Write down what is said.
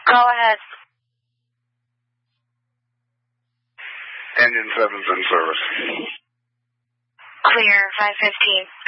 Go ahead. Engine 7's in service. Clear, 515.